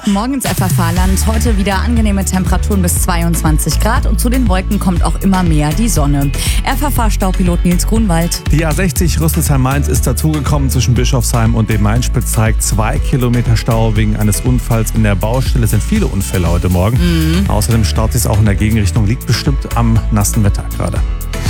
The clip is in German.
Morgen ins FFH-Land. Heute wieder angenehme Temperaturen bis 22 Grad und zu den Wolken kommt auch immer mehr die Sonne. FFH-Staupilot Nils Grunwald. Die A60 Rüsselsheim-Mainz ist dazugekommen zwischen Bischofsheim und dem Main-Spitzteig. 2 Kilometer Stau wegen eines Unfalls in der Baustelle. Es sind viele Unfälle heute Morgen. Außerdem staut es auch in der Gegenrichtung. Liegt bestimmt am nassen Wetter gerade.